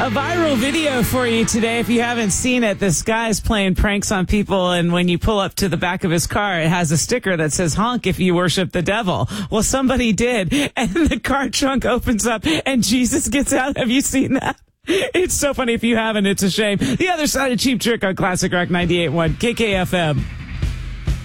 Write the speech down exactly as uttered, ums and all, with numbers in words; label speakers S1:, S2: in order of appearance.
S1: A viral video for you today. If you haven't seen it, this guy's playing pranks on people, and when you pull up to the back of his car, it has a sticker that says honk if you worship the devil. Well, somebody did, and the car trunk opens up and Jesus gets out. Have you seen that? It's so funny. If you haven't, it's a shame. The Other Side of Cheap Trick on Classic Rock ninety-eight point one K K F M.